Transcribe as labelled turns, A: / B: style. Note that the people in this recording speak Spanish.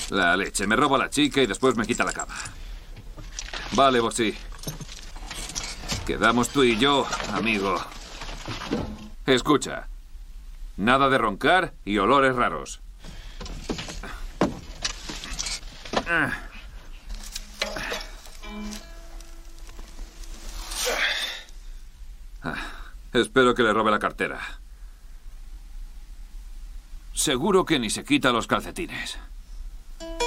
A: La leche. Me roba a la chica y después me quita la cama. Vale, Bossy. Quedamos tú y yo, amigo. Escucha. Nada de roncar y olores raros. Espero que le robe la cartera. Seguro que ni se quita los calcetines.